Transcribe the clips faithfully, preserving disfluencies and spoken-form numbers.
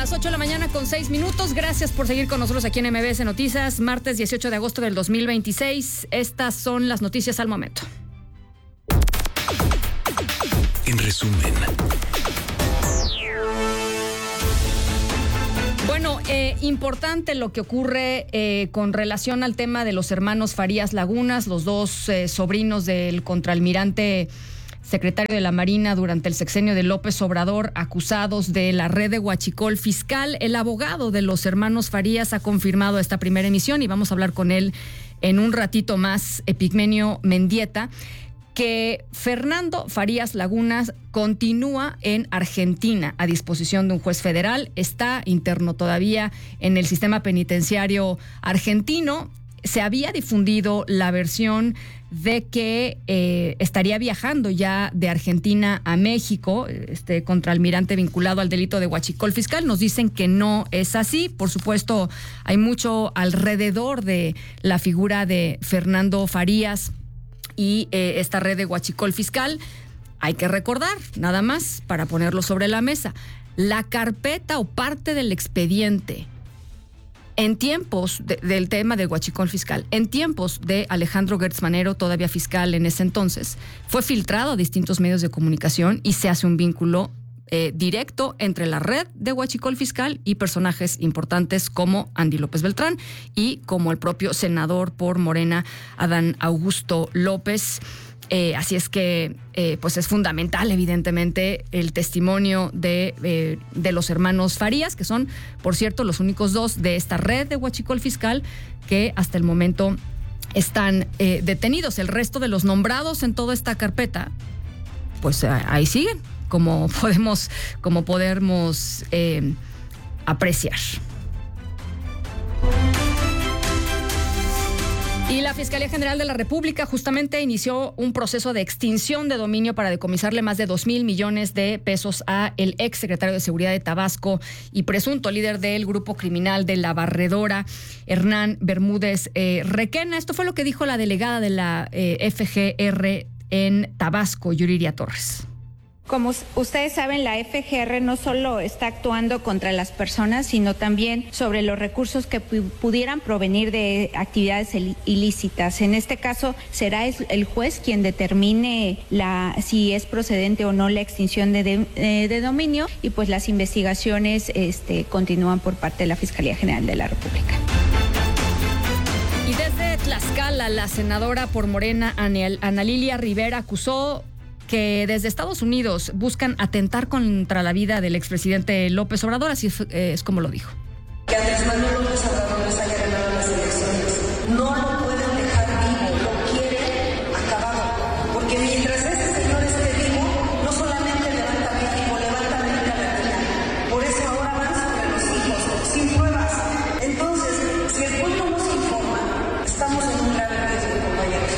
las ocho de la mañana con seis minutos. Gracias por seguir con nosotros aquí en M B S Noticias. Martes dieciocho de agosto del dos mil veintiséis. Estas son las noticias al momento. En resumen. Bueno, eh, importante lo que ocurre eh, con relación al tema de los hermanos Farías Lagunas, los dos eh, sobrinos del contraalmirante secretario de la Marina durante el sexenio de López Obrador, acusados de la red de huachicol fiscal. El abogado de los hermanos Farías ha confirmado esta primera emisión y vamos a hablar con él en un ratito más, Epigmenio Mendieta, que Fernando Farías Lagunas continúa en Argentina a disposición de un juez federal. Está interno todavía en el sistema penitenciario argentino. Se había difundido la versión de que eh, estaría viajando ya de Argentina a México, este contraalmirante vinculado al delito de huachicol fiscal. Nos dicen que no es así. Por supuesto, hay mucho alrededor de la figura de Fernando Farías y eh, esta red de huachicol fiscal. Hay que recordar, nada más para ponerlo sobre la mesa, la carpeta o parte del expediente en tiempos de, del tema del huachicol fiscal, en tiempos de Alejandro Gertz Manero, todavía fiscal en ese entonces, fue filtrado a distintos medios de comunicación y se hace un vínculo eh, directo entre la red de huachicol fiscal y personajes importantes como Andy López Beltrán y como el propio senador por Morena, Adán Augusto López. Eh, así es que eh, pues es fundamental, evidentemente, el testimonio de, eh, de los hermanos Farías, que son, por cierto, los únicos dos de esta red de huachicol fiscal que hasta el momento están eh, detenidos. El resto de los nombrados en toda esta carpeta, pues eh, ahí siguen, como podemos, como podemos eh, apreciar. Y la Fiscalía General de la República justamente inició un proceso de extinción de dominio para decomisarle más de dos mil millones de pesos a el ex secretario de Seguridad de Tabasco y presunto líder del grupo criminal de La Barredora, Hernán Bermúdez eh, Requena. Esto fue lo que dijo la delegada de la eh, F G R en Tabasco, Yuriria Torres. Como ustedes saben, la F G R no solo está actuando contra las personas, sino también sobre los recursos que pu- pudieran provenir de actividades ilícitas. En este caso, será el juez quien determine la, si es procedente o no la extinción de, de, de dominio, y pues las investigaciones este, continúan por parte de la Fiscalía General de la República. Y desde Tlaxcala, la senadora por Morena, Ana Lilia Rivera, acusó que desde Estados Unidos buscan atentar contra la vida del expresidente López Obrador, así es, eh, es como lo dijo. Que Andrés Manuel López Obrador les haya ganado las elecciones. No lo pueden dejar vivo, lo quieren acabado. Porque mientras ese señor esté vivo, no solamente levanta México, levanta América Latina. Por eso ahora van sobre los hijos, sin pruebas. Entonces, si el pueblo no se informa, estamos en un grave riesgo, compañeros.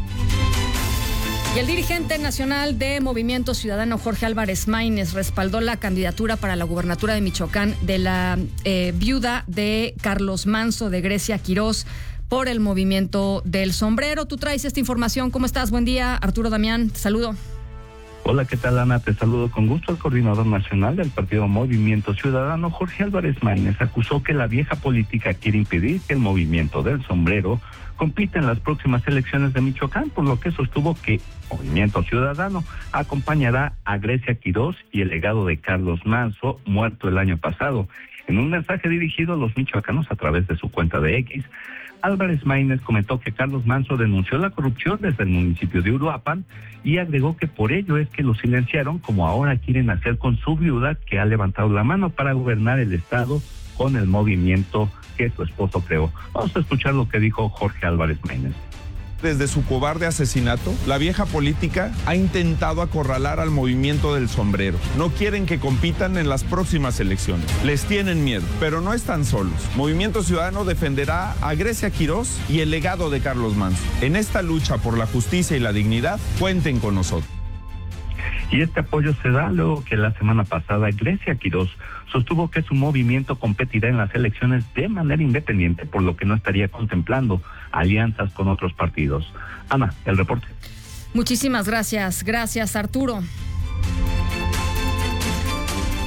Y el dirigente nacional de Movimiento Ciudadano, Jorge Álvarez Maínez, respaldó la candidatura para la gubernatura de Michoacán de la eh, viuda de Carlos Manso de Grecia Quirós por el Movimiento del Sombrero. Tú traes esta información. ¿Cómo estás? Buen día, Arturo Damián. Te saludo. Hola, ¿qué tal, Ana? Te saludo con gusto. El coordinador nacional del partido Movimiento Ciudadano, Jorge Álvarez Maínez, acusó que la vieja política quiere impedir que el Movimiento del Sombrero compita en las próximas elecciones de Michoacán, por lo que sostuvo que Movimiento Ciudadano acompañará a Grecia Quirós y el legado de Carlos Manso, muerto el año pasado. En un mensaje dirigido a los michoacanos a través de su cuenta de X, Álvarez Maínez comentó que Carlos Manso denunció la corrupción desde el municipio de Uruapan y agregó que por ello es que lo silenciaron, como ahora quieren hacer con su viuda, que ha levantado la mano para gobernar el estado con el movimiento que su esposo creó. Vamos a escuchar lo que dijo Jorge Álvarez Maínez. Desde su cobarde asesinato, la vieja política ha intentado acorralar al Movimiento del Sombrero. No quieren que compitan en las próximas elecciones. Les tienen miedo, pero no están solos. Movimiento Ciudadano defenderá a Grecia Quirós y el legado de Carlos Manso. En esta lucha por la justicia y la dignidad, cuenten con nosotros. Y este apoyo se da luego que la semana pasada Grecia Quirós sostuvo que su movimiento competirá en las elecciones de manera independiente, por lo que no estaría contemplando alianzas con otros partidos. Ana, el reporte. Muchísimas gracias. Gracias, Arturo.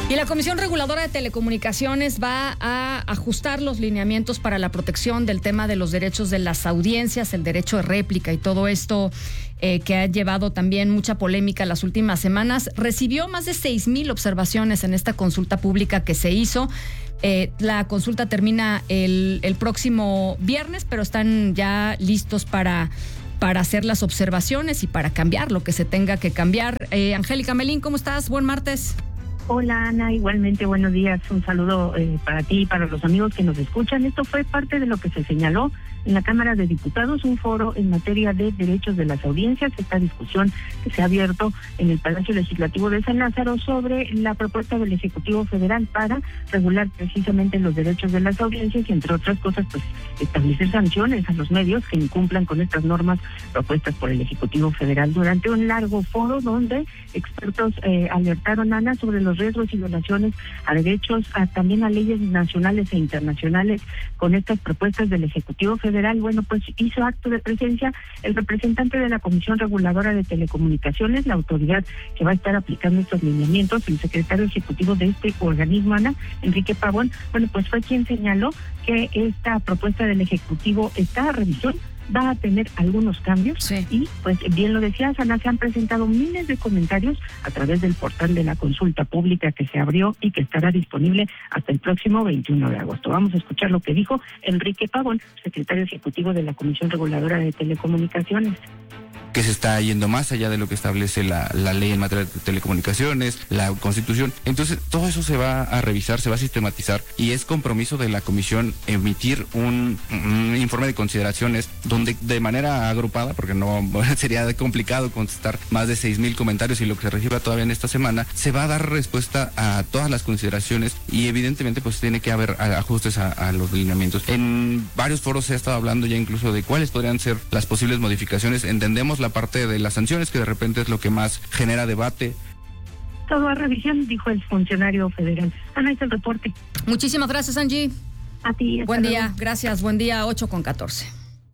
Y la Comisión Reguladora de Telecomunicaciones va a ajustar los lineamientos para la protección del tema de los derechos de las audiencias, el derecho de réplica y todo esto eh, que ha llevado también mucha polémica las últimas semanas. Recibió más de seis mil observaciones en esta consulta pública que se hizo. Eh, la consulta termina el, el próximo viernes, pero están ya listos para, para hacer las observaciones y para cambiar lo que se tenga que cambiar. Eh, Angélica Melín, ¿cómo estás? Buen martes. Hola Ana, igualmente buenos días, un saludo eh, para ti y para los amigos que nos escuchan. Esto fue parte de lo que se señaló en la Cámara de Diputados, un foro en materia de derechos de las audiencias, esta discusión que se ha abierto en el Palacio Legislativo de San Lázaro sobre la propuesta del Ejecutivo Federal para regular precisamente los derechos de las audiencias y, entre otras cosas, pues establecer sanciones a los medios que incumplan con estas normas propuestas por el Ejecutivo Federal. Durante un largo foro donde expertos eh, alertaron, Ana, sobre los riesgos y violaciones a derechos, a, también a leyes nacionales e internacionales con estas propuestas del Ejecutivo Federal. Bueno, pues hizo acto de presencia el representante de la Comisión Reguladora de Telecomunicaciones, la autoridad que va a estar aplicando estos lineamientos, el secretario ejecutivo de este organismo, Ana, Enrique Pavón. Bueno, pues fue quien señaló que esta propuesta del Ejecutivo está a revisión, va a tener algunos cambios, sí. Y pues bien lo decías, Ana, se han presentado miles de comentarios a través del portal de la consulta pública que se abrió y que estará disponible hasta el próximo veintiuno de agosto. Vamos a escuchar lo que dijo Enrique Pavón, secretario ejecutivo de la Comisión Reguladora de Telecomunicaciones. Que se está yendo más allá de lo que establece la, la ley en materia de telecomunicaciones, la Constitución. Entonces, todo eso se va a revisar, se va a sistematizar y es compromiso de la Comisión emitir un, un informe de consideraciones donde de manera agrupada, porque no sería complicado contestar más de seis mil comentarios y lo que se reciba todavía en esta semana, se va a dar respuesta a todas las consideraciones y evidentemente pues tiene que haber ajustes a, a los lineamientos. En varios foros se ha estado hablando ya incluso de cuáles podrían ser las posibles modificaciones. Entendemos la parte de las sanciones, que de repente es lo que más genera debate. Todo a revisión, dijo el funcionario federal. Ana, es el reporte. Muchísimas gracias, Angie. A ti. Buen día, luego. Gracias. Buen día, ocho con catorce.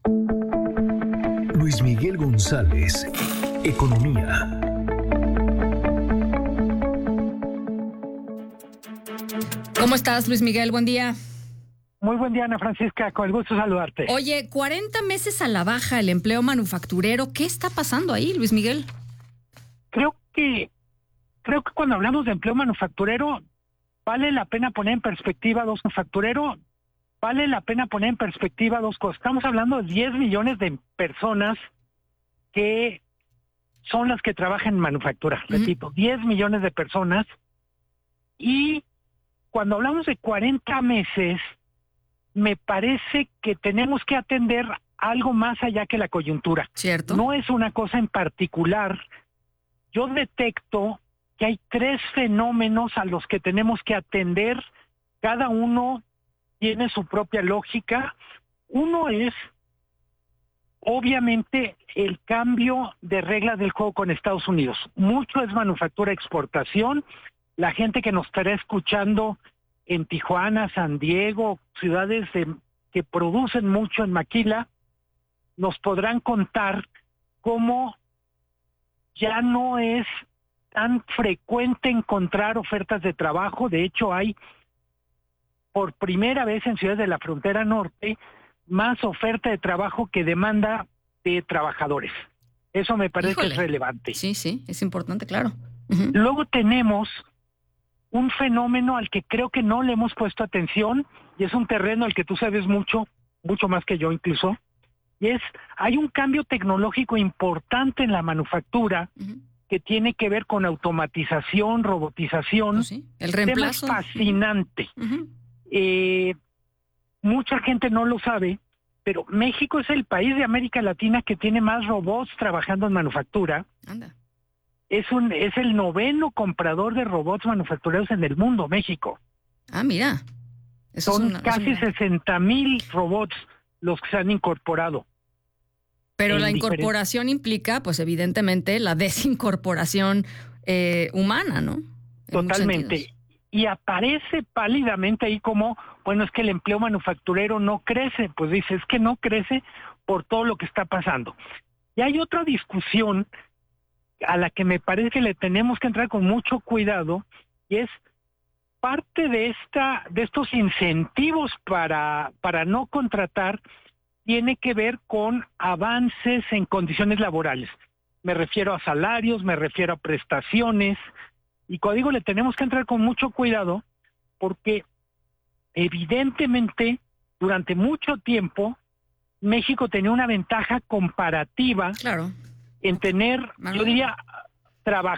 Luis Miguel González, Economía. ¿Cómo estás, Luis Miguel? Buen día. Muy buen día, Ana Francisca, con el gusto de saludarte. Oye, cuarenta meses a la baja el empleo manufacturero. ¿Qué está pasando ahí, Luis Miguel? Creo que, creo que cuando hablamos de empleo manufacturero, vale la pena poner en perspectiva dos manufacturero, vale la pena poner en perspectiva dos cosas. Estamos hablando de diez millones de personas que son las que trabajan en manufactura. Uh-huh. Repito, diez millones de personas. Y cuando hablamos de cuarenta meses, me parece que tenemos que atender algo más allá que la coyuntura. Cierto. No es una cosa en particular. Yo detecto que hay tres fenómenos a los que tenemos que atender. Cada uno tiene su propia lógica. Uno es, obviamente, el cambio de reglas del juego con Estados Unidos. Mucho es manufactura exportación. La gente que nos estará escuchando en Tijuana, San Diego, ciudades de, que producen mucho en maquila, nos podrán contar cómo ya no es tan frecuente encontrar ofertas de trabajo. De hecho, hay por primera vez en ciudades de la frontera norte más oferta de trabajo que demanda de trabajadores. Eso me parece Híjole. que es relevante. Sí, sí, es importante, claro. Uh-huh. Luego tenemos un fenómeno al que creo que no le hemos puesto atención, y es un terreno al que tú sabes mucho, mucho más que yo incluso, y es, hay un cambio tecnológico importante en la manufactura, uh-huh, que tiene que ver con automatización, robotización. Pues sí, el reemplazo. Tema fascinante. Uh-huh. Eh, mucha gente no lo sabe, pero México es el país de América Latina que tiene más robots trabajando en manufactura. Anda. Es un es el noveno comprador de robots manufactureros en el mundo, México. Ah, mira. Eso Son es una, casi es una... sesenta mil robots los que se han incorporado. Pero la diferentes... incorporación implica, pues evidentemente, la desincorporación eh, humana, ¿no? En Totalmente. Y aparece pálidamente ahí como, bueno, es que el empleo manufacturero no crece. Pues dice, es que no crece por todo lo que está pasando. Y hay otra discusión a la que me parece que le tenemos que entrar con mucho cuidado, y es parte de esta, de estos incentivos para, para no contratar tiene que ver con avances en condiciones laborales. Me refiero a salarios, me refiero a prestaciones, y como digo, le tenemos que entrar con mucho cuidado, porque evidentemente durante mucho tiempo México tenía una ventaja comparativa claro. en tener, Manuel. yo diría, trabajadores